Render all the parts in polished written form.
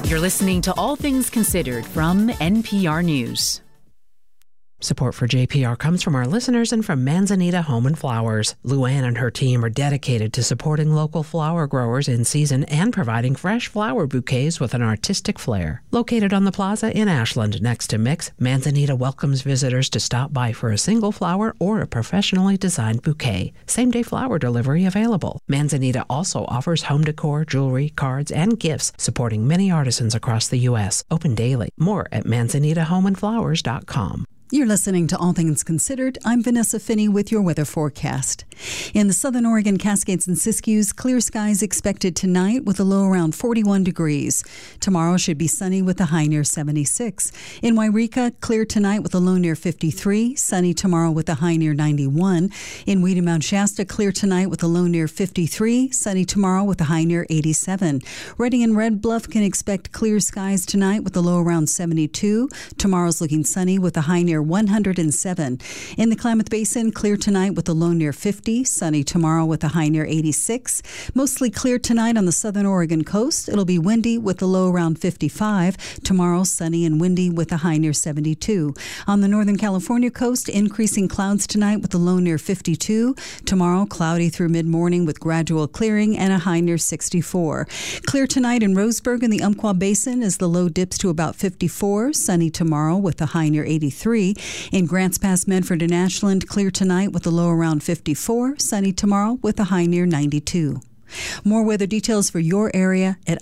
You're listening to All Things Considered from NPR News. Support for JPR comes from our listeners and from Manzanita Home and Flowers. Luann and her team are dedicated to supporting local flower growers in season and providing fresh flower bouquets with an artistic flair. Located on the plaza in Ashland next to Mix, Manzanita welcomes visitors to stop by for a single flower or a professionally designed bouquet. Same-day flower delivery available. Manzanita also offers home decor, jewelry, cards, and gifts, supporting many artisans across the U.S. Open daily. More at manzanitahomeandflowers.com. You're listening to All Things Considered. I'm Vanessa Finney with your weather forecast. In the southern Oregon Cascades and Siskiyous, clear skies expected tonight with a low around 41 degrees. Tomorrow should be sunny with a high near 76. In Wairika, clear tonight with a low near 53. Sunny tomorrow with a high near 91. In Weedy Mount Shasta, clear tonight with a low near 53. Sunny tomorrow with a high near 87. Redding and Red Bluff can expect clear skies tonight with a low around 72. Tomorrow's looking sunny with a high near 107. In the Klamath Basin, clear tonight with a low near 50. Sunny tomorrow with a high near 86. Mostly clear tonight on the southern Oregon coast. It'll be windy with a low around 55. Tomorrow, sunny and windy with a high near 72. On the northern California coast, increasing clouds tonight with a low near 52. Tomorrow, cloudy through mid-morning with gradual clearing and a high near 64. Clear tonight in Roseburg in the Umpqua Basin as the low dips to about 54. Sunny tomorrow with a high near 83. In Grants Pass, Medford, and Ashland, clear tonight with a low around 54. Sunny tomorrow with a high near 92. More weather details for your area at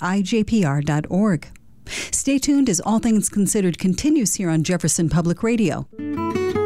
ijpr.org. Stay tuned as All Things Considered continues here on Jefferson Public Radio.